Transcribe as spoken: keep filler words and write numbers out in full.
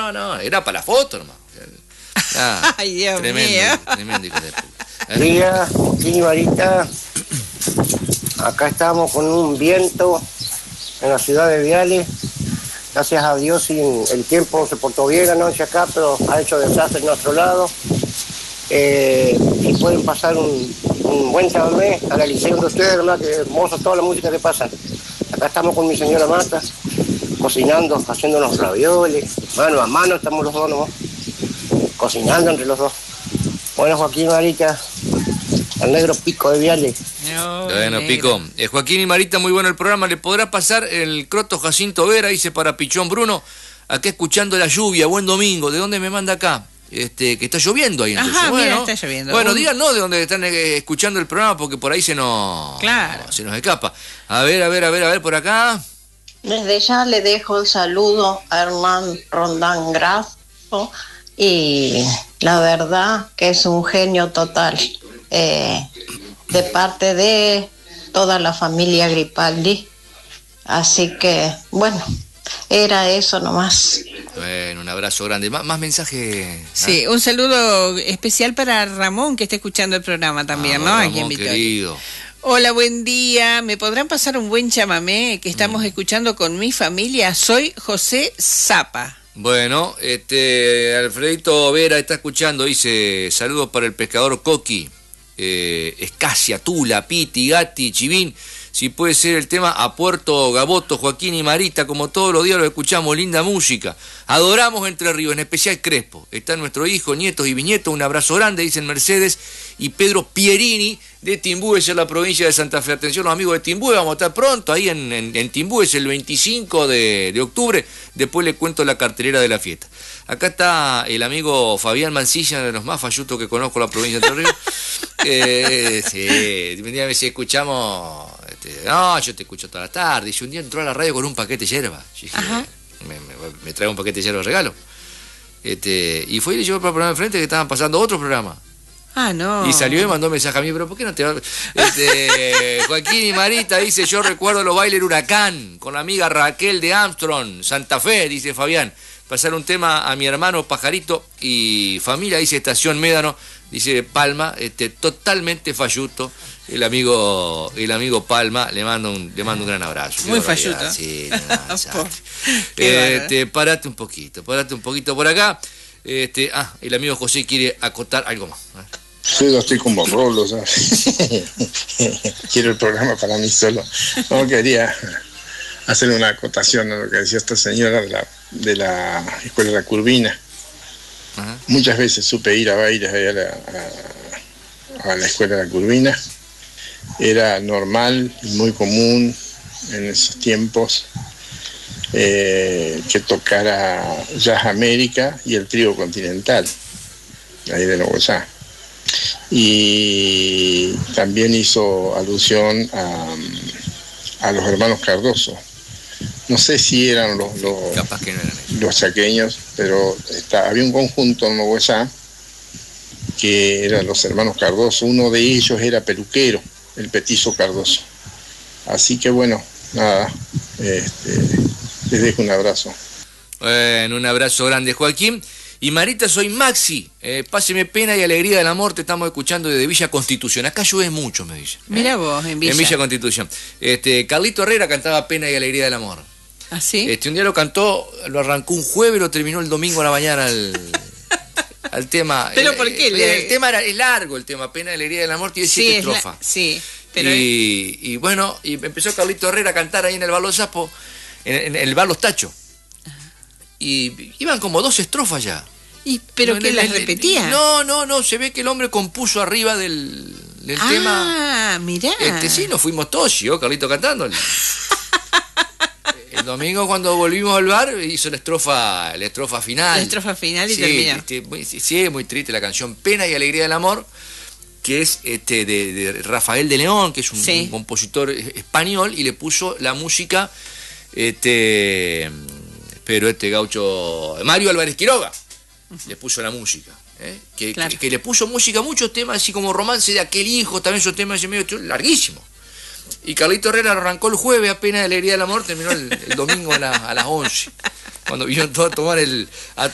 no, no, era para la foto nomás. Ah, Ay, Dios tremendo, mío. tremendo hijo de puta. Día, Joaquín y Marita. Acá estamos con un viento en la ciudad de Viale. Gracias a Dios y el tiempo se portó bien anoche acá, pero ha hecho desastre en nuestro lado. Eh, y pueden pasar un, un buen chamamé a la liceo de ustedes, ¿verdad? Que hermoso toda la música que pasa. Acá estamos con mi señora Marta, cocinando, haciendo los ravioles, mano a mano estamos los dos nomás, cocinando entre los dos. Bueno, Joaquín y Marita, al negro Pico de Viale. No, Bueno, negro. Pico. Eh, Joaquín y Marita, muy bueno el programa. ¿Le podrá pasar el croto Jacinto Vera? Dice para Pichón Bruno, acá escuchando la lluvia, buen domingo. ¿De dónde me manda acá? Este, que está lloviendo ahí entonces. Ajá, bueno, mira, está lloviendo. Bueno, Un- díganos de dónde están eh, escuchando el programa, porque por ahí se nos, Claro. se nos escapa. A ver, a ver, a ver, a ver, por acá. Desde ya le dejo el saludo a Hernán Rondán Grasso y la verdad que es un genio total, eh, de parte de toda la familia Gripaldi. Así que, bueno, era eso nomás. Bueno, un abrazo grande. Más, más mensajes. Sí, un saludo especial para Ramón, que está escuchando el programa también, ¿no? Aquí en Ramón, Vitoria. querido. Hola, buen día. ¿Me podrán pasar un buen chamamé que estamos Mm. escuchando con mi familia? Soy José Zapa. Bueno, este, Alfredito Vera está escuchando, dice, saludos para el pescador Coqui, eh, Escasia, Tula, Piti, Gatti, Chivín, si puede ser el tema a Puerto Gaboto, Joaquín y Marita, como todos los días lo escuchamos, linda música, adoramos Entre Ríos, en especial Crespo, está nuestro hijo, nietos y bisnietos, un abrazo grande, dicen Mercedes y Pedro Pierini, de Timbúes, en la provincia de Santa Fe. Atención los amigos de Timbúes, vamos a estar pronto ahí en, en, en Timbúes el veinticinco de, de octubre, después le cuento la cartelera de la fiesta. Acá está el amigo Fabián Mancilla, de los más fallutos que conozco en la provincia de Entre Ríos. eh, sí, un día me dice, escuchamos, este, no, yo te escucho toda la tarde, y un día entró a la radio con un paquete de yerba. Yo dije, Ajá. me, me, me trae un paquete de yerba de regalo. Este, y fue y le llevó para el programa de frente que estaban pasando otro programa. Ah, no. Y salió y mandó un mensaje a mí, pero ¿por qué no te va? Este, Joaquín y Marita dice, yo recuerdo los bailes Huracán, con la amiga Raquel de Armstrong, Santa Fe, dice Fabián. Pasar un tema a mi hermano Pajarito y familia, dice Estación Médano, dice Palma, este, totalmente falluto. El amigo, el amigo Palma, le mando un, le mando un gran abrazo. Muy Qué barbaridad, falluto. sí, no, exacto. Qué Este, parate un poquito, parate un poquito por acá. Este, ah, el amigo José quiere acotar algo más. Sí, yo estoy como Rolo, ¿sabes? Quiero el programa para mí solo. No, quería hacer una acotación a lo que decía esta señora de la, de la Escuela de la Curvina. Ajá. Muchas veces supe ir a bailes ahí a la, a, a la Escuela de la Curvina. Era normal y muy común en esos tiempos eh, que tocara Jazz América y el Trío Continental, ahí de Nogoyá. Y también hizo alusión a, a los hermanos Cardoso. No sé si eran los, los, Capaz que no eran ellos. los chaqueños, pero está, había un conjunto en Nogoyá que eran los hermanos Cardoso. Uno de ellos era peluquero, el Petizo Cardoso. Así que bueno, nada, este, les dejo un abrazo. Bueno, un abrazo grande, Joaquín. Y Marita, soy Maxi. Eh, páseme pena y alegría del amor. Te estamos escuchando desde Villa Constitución. Acá llueve mucho, me dice. Mira vos, en Villa. En Villa Constitución. Este, Carlito Herrera cantaba Pena y Alegría del Amor. ¿Ah, sí? Este, un día lo cantó, lo arrancó un jueves, lo terminó el domingo a la mañana al, al tema. ¿Pero el, por qué? El, el tema era es largo, el tema Pena y Alegría del Amor, tiene siete es la- estrofas. sí, pero y, y bueno, y empezó Carlito Herrera a cantar ahí en el Bar Los Sapos, en, en el Bar Los Tachos. Y iban como dos estrofas ya. ¿Y pero No, qué no, las no, repetía? No, no, no, se ve que el hombre compuso arriba del, del tema. Ah, mirá. Este, sí, nos fuimos todos, yo, Carlito cantando. El domingo cuando volvimos al bar hizo la estrofa, la estrofa final. La estrofa final y sí, terminó. este, muy- sí, sí, es muy triste la canción Pena y Alegría del Amor, que es este de, de Rafael de León, que es un, Sí. un compositor español, y le puso la música, este, pero este gaucho, Mario Álvarez Quiroga, le puso la música. ¿eh? Que, Claro. que, que le puso música a muchos temas, así como Romance de aquel hijo, también esos temas así medio larguísimos. Y Carlito Herrera arrancó el jueves apenas de Alegría del Amor, terminó el, el domingo a, la- a las once, cuando vino todo a tomar el, a